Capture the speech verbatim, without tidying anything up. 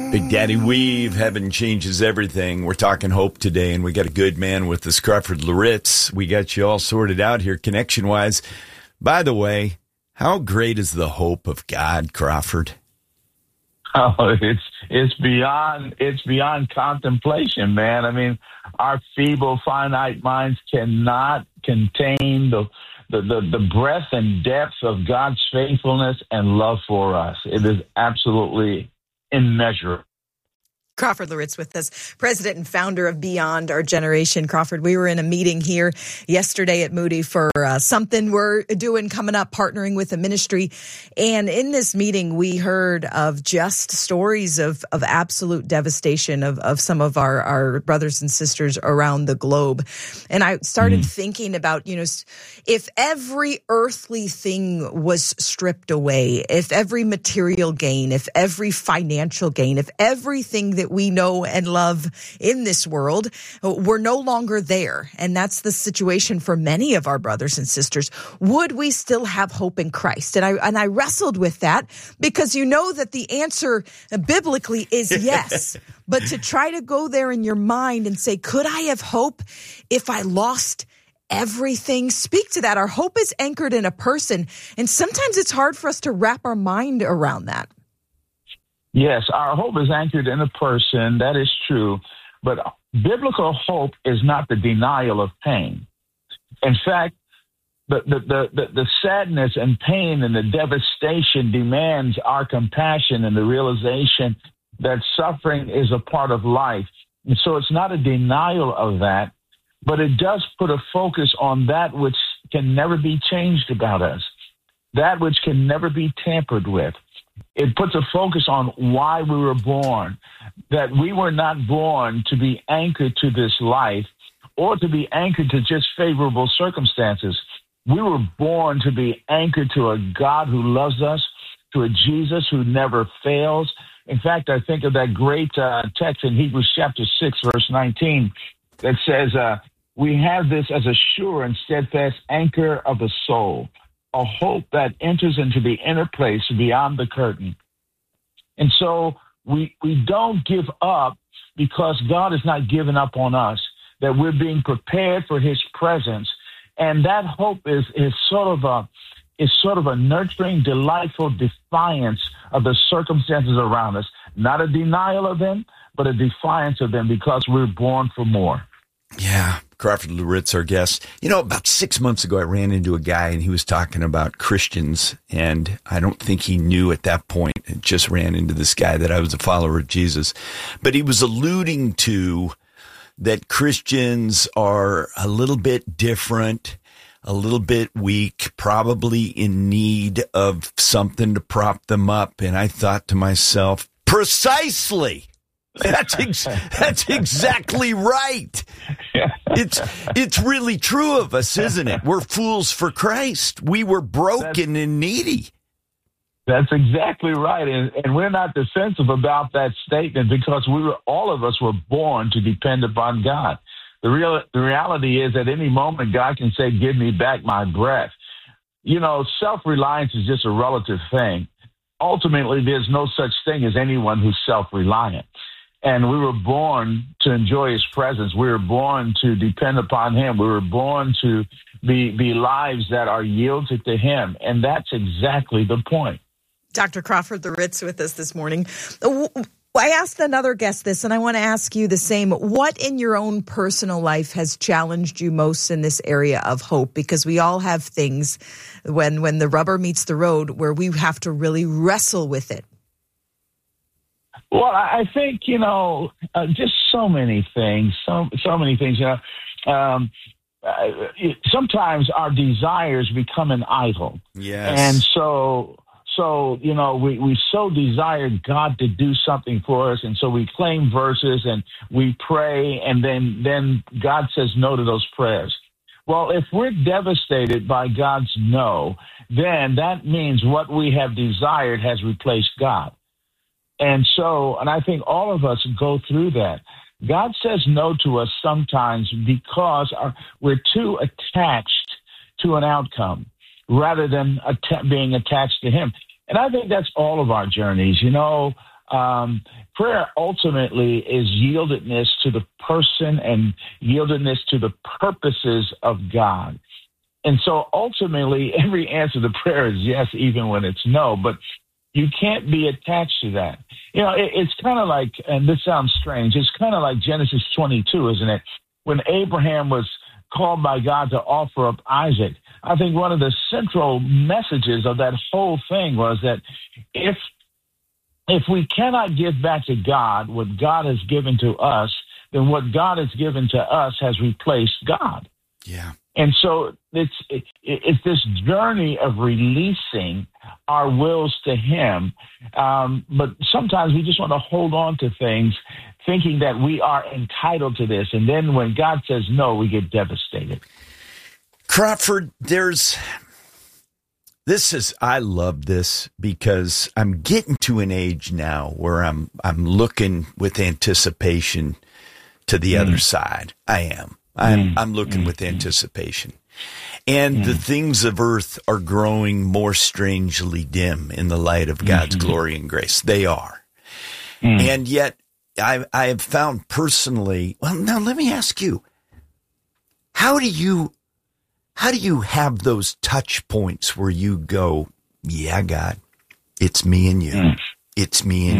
Big Daddy Weave, Heaven Changes Everything. We're talking hope today, and we got a good man with us, Crawford Loritts. We got you all sorted out here connection-wise. By the way, how great is the hope of God, Crawford? Oh, it's it's beyond it's beyond contemplation, man. I mean, our feeble, finite minds cannot contain the the, the, the breadth and depth of God's faithfulness and love for us. It is absolutely immeasurable. Crawford Loritts with us, president and founder of Beyond Our Generation. Crawford, we were in a meeting here yesterday at Moody for uh, something we're doing coming up, partnering with a ministry. And in this meeting, we heard of just stories of, of absolute devastation of, of some of our, our brothers and sisters around the globe. And I started mm. thinking about, you know, if every earthly thing was stripped away, if every material gain, if every financial gain, if everything that we know and love in this world, we're no longer there. And that's the situation for many of our brothers and sisters. Would we still have hope in Christ? And I and I wrestled with that because you know that the answer biblically is yes. But to try to go there in your mind and say, could I have hope if I lost everything? Speak to that. Our hope is anchored in a person. And sometimes it's hard for us to wrap our mind around that. Yes, our hope is anchored in a person. That is true. But biblical hope is not the denial of pain. In fact, the, the, the, the, the sadness and pain and the devastation demands our compassion and the realization that suffering is a part of life. And so it's not a denial of that, but it does put a focus on that which can never be changed about us, that which can never be tampered with. It puts a focus on why we were born, that we were not born to be anchored to this life or to be anchored to just favorable circumstances. We were born to be anchored to a God who loves us, to a Jesus who never fails. In fact, I think of that great uh, text in Hebrews chapter six, verse nineteen, that says, uh, we have this as a sure and steadfast anchor of the soul, a hope that enters into the inner place beyond the curtain. And so we we don't give up because God has not given up on us, that we're being prepared for his presence. And that hope is, is sort of a is sort of a nurturing, delightful defiance of the circumstances around us. Not a denial of them, but a defiance of them because we're born for more. Yeah. Crawford Loritts, our guest. You know, about six months ago, I ran into a guy and he was talking about Christians. And I don't think he knew at that point, it just ran into this guy that I was a follower of Jesus. But he was alluding to that Christians are a little bit different, a little bit weak, probably in need of something to prop them up. And I thought to myself, precisely. That's ex- that's exactly right. It's it's really true of us, isn't it? We're fools for Christ. We were broken that's, and needy. That's exactly right, and, and we're not defensive about that statement because we were all of us were born to depend upon God. The real the reality is, at any moment, God can say, "Give me back my breath." You know, self-reliance is just a relative thing. Ultimately, there's no such thing as anyone who's self-reliant. And we were born to enjoy his presence. We were born to depend upon him. We were born to be, be lives that are yielded to him. And that's exactly the point. Doctor Crawford Loritts with us this morning. I asked another guest this, and I want to ask you the same. What in your own personal life has challenged you most in this area of hope? Because we all have things when, when the rubber meets the road where we have to really wrestle with it. Well, I think, you know, uh, just so many things, so so many things, you know. Um, uh, sometimes our desires become an idol. Yes. And so, so you know, we, we so desire God to do something for us, and so we claim verses and we pray, and then, then God says no to those prayers. Well, if we're devastated by God's no, then that means what we have desired has replaced God. And so, and I think all of us go through that. God says no to us sometimes because our, we're too attached to an outcome rather than att- being attached to him. And I think that's all of our journeys. You know, Um, prayer ultimately is yieldedness to the person and yieldedness to the purposes of God. And so ultimately, every answer to prayer is yes, even when it's no, but you can't be attached to that. You know, it, it's kind of like, and this sounds strange, it's kind of like Genesis twenty-two, isn't it? When Abraham was called by God to offer up Isaac, I think one of the central messages of that whole thing was that if if we cannot give back to God what God has given to us, then what God has given to us has replaced God. Yeah. And so it's it, it's this journey of releasing our wills to Him. Um, but sometimes we just want to hold on to things thinking that we are entitled to this. And then when God says no, we get devastated. Crawford, there's this is I love this because I'm getting to an age now where I'm I'm looking with anticipation to the mm. other side. I am. I'm mm. I'm looking mm. with anticipation. And mm. the things of earth are growing more strangely dim in the light of God's mm-hmm. glory and grace. They are. Mm. And yet I I have found personally, well, now let me ask you, how do you How do you have those touch points where you go, yeah, God, it's me and you. Mm. It's me and